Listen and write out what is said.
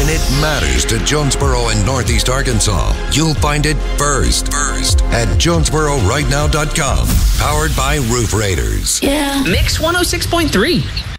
When it matters to Jonesboro and Northeast Arkansas, you'll find it first at JonesboroRightNow.com. Powered by Roof Raiders. Yeah. Mix 106.3.